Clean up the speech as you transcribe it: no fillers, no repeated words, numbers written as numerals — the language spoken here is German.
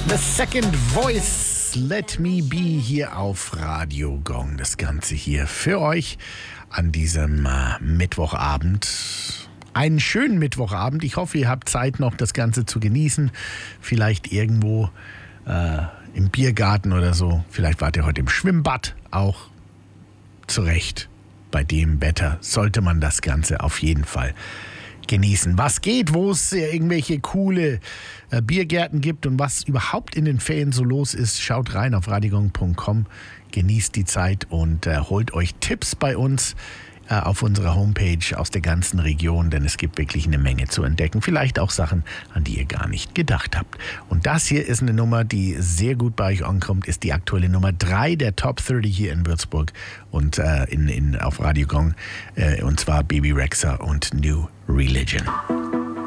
The Second Voice, Let Me Be hier auf Radio Gong. Das Ganze hier für euch an diesem Mittwochabend. Einen schönen Mittwochabend. Ich hoffe, ihr habt Zeit noch, das Ganze zu genießen. Vielleicht irgendwo im Biergarten oder so. Vielleicht wart ihr heute im Schwimmbad. Auch zu Recht. Bei dem Wetter sollte man das Ganze auf jeden Fall genießen. Was geht, wo es irgendwelche coole Biergärten gibt und was überhaupt in den Ferien so los ist, schaut rein auf radiogong.com, genießt die Zeit und holt euch Tipps bei uns auf unserer Homepage aus der ganzen Region, denn es gibt wirklich eine Menge zu entdecken. Vielleicht auch Sachen, an die ihr gar nicht gedacht habt. Und das hier ist eine Nummer, die sehr gut bei euch ankommt, ist die aktuelle Nummer 3 der Top 30 hier in Würzburg und auf Radio Gong, und zwar Baby Rexha und New Religion.